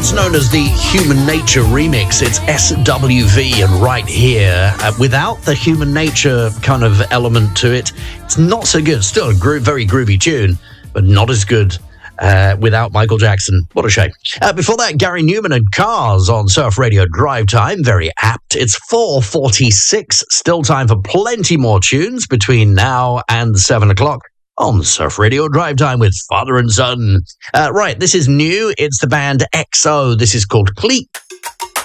It's known as the Human Nature remix. It's SWV, and right here, without the human nature kind of element to it, it's not so good. Still a very groovy tune, but not as good without Michael Jackson. What a shame. Before that, Gary Newman and Cars on Surf Radio Drive Time. Very apt. It's 4:46. Still time for plenty more tunes between now and 7 o'clock on Surf Radio Drive Time with Father and Son. Right, this is new. It's the band XO. This is called Clique.